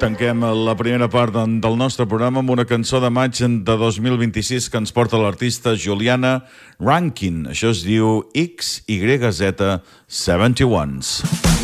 Tanquem la primera part del nostre programa amb una cançó de maig de 2026 que ens porta l'artista Juliana Rankin. Això es diu XYZ 71s.